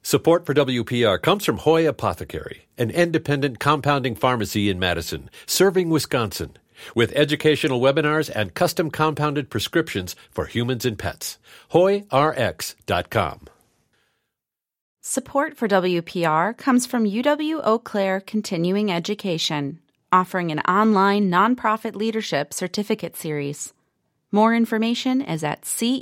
Support for WPR comes from Hoy Apothecary, an independent compounding pharmacy in Madison, serving Wisconsin, with educational webinars and custom compounded prescriptions for humans and pets. HoyRx.com. Support for WPR comes from UW Eau Claire Continuing Education, offering an online nonprofit leadership certificate series. More information is at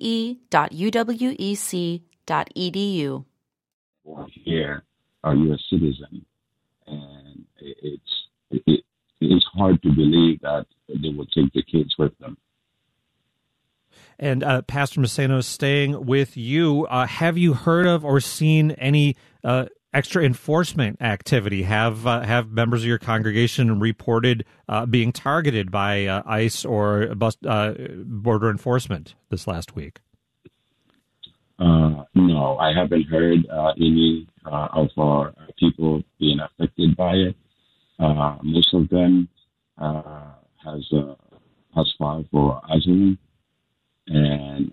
ce.uwec.edu. Here are U.S. citizen, and it's hard to believe that they will take the kids with them. And Pastor Masseno, staying with you, have you heard of or seen any extra enforcement activity? Have members of your congregation reported being targeted by ICE or border enforcement this last week? No, I haven't heard any of our people being affected by it. Most of them has filed for asylum, and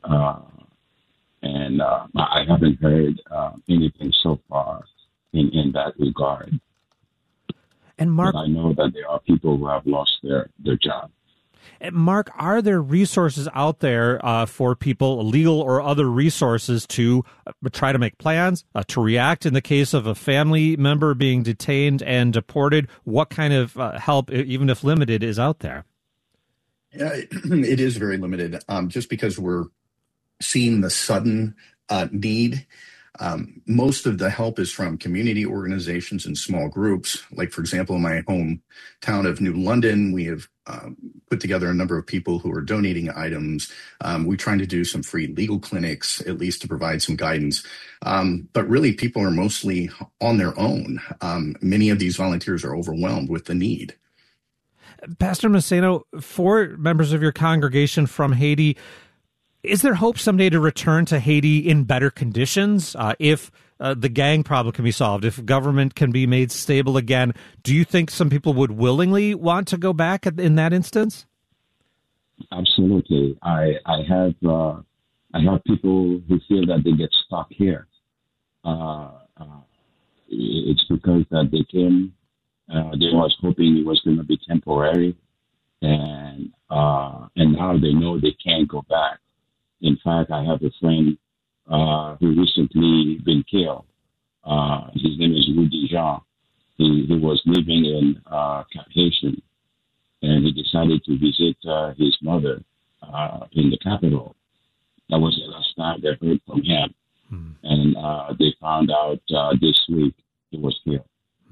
I haven't heard anything so far in that regard. And Mark, but I know that there are people who have lost their job. Mark, are there resources out there for people, legal or other resources, to try to make plans, to react in the case of a family member being detained and deported? What kind of help, even if limited, is out there? Yeah, it is very limited, just because we're seeing the sudden need. Most of the help is from community organizations and small groups. Like, for example, in my hometown of New London, we have put together a number of people who are donating items. We're trying to do some free legal clinics, at least to provide some guidance. But really, people are mostly on their own. Many of these volunteers are overwhelmed with the need. Pastor Masseno, for members of your congregation from Haiti, is there hope someday to return to Haiti in better conditions if the gang problem can be solved, if government can be made stable again? Do you think some people would willingly want to go back in that instance? Absolutely. I have people who feel that they get stuck here. It's because that they came. They was hoping it was going to be temporary, and now they know they can't go back. In fact, I have a friend who recently been killed. His name is Rudy Jean. He was living in Cap Haitian, and he decided to visit his mother in the capital. That was the last time they heard from him. And they found out this week he was killed.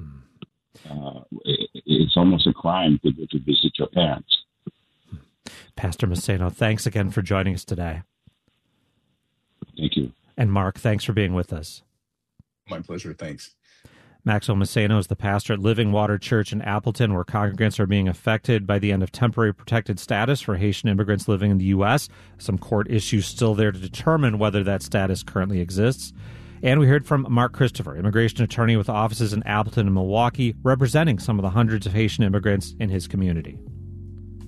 It's almost a crime to go to visit your parents. Pastor Masseno, thanks again for joining us today. Thank you. And Mark, thanks for being with us. My pleasure. Thanks. Maxwell Masseno is the pastor at Living Water Church in Appleton, where congregants are being affected by the end of temporary protected status for Haitian immigrants living in the U.S. Some court issues still there to determine whether that status currently exists. And we heard from Mark Christopher, immigration attorney with offices in Appleton and Milwaukee, representing some of the hundreds of Haitian immigrants in his community.